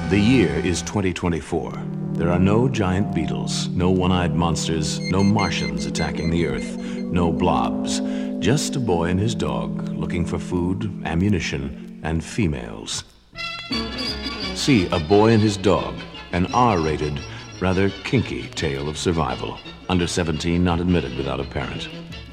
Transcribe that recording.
The year is 2024. There are no giant beetles, no one-eyed monsters, no Martians attacking the Earth, no blobs. Just a boy and his dog looking for food, ammunition, and females. See A Boy and His Dog, an R-rated, rather kinky tale of survival. Under 17, not admitted without a parent.